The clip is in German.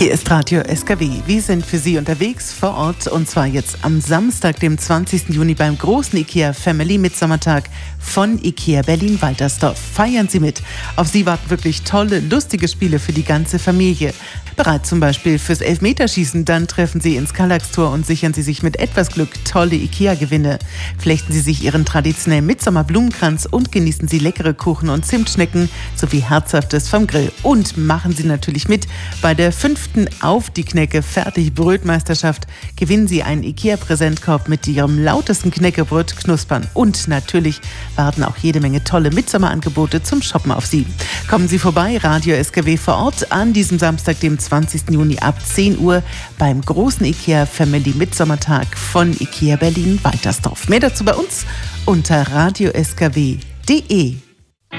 Hier ist Radio SKW. Wir sind für Sie unterwegs vor Ort und zwar jetzt am Samstag, dem 20. Juni beim großen IKEA Family Mitsommertag von IKEA Berlin-Waltersdorf. Feiern Sie mit. Auf Sie warten wirklich tolle, lustige Spiele für die ganze Familie. Bereit zum Beispiel fürs Elfmeterschießen, dann treffen Sie ins Kallax-Tor und sichern Sie sich mit etwas Glück tolle IKEA-Gewinne. Flechten Sie sich Ihren traditionellen Mitsommer-Blumenkranz und genießen Sie leckere Kuchen und Zimtschnecken sowie Herzhaftes vom Grill. Und machen Sie natürlich mit bei der 5. Auf die Knecke Fertig-Brötmeisterschaft. Gewinnen Sie einen IKEA-Präsentkorb mit Ihrem lautesten Knäckebrot knuspern. Und natürlich warten auch jede Menge tolle Mitsommerangebote zum Shoppen auf Sie. Kommen Sie vorbei, Radio SKW vor Ort an diesem Samstag, dem 20. Juni ab 10 Uhr beim großen IKEA Family Mitsommertag von IKEA Berlin-Waltersdorf. Mehr dazu bei uns unter radioskw.de.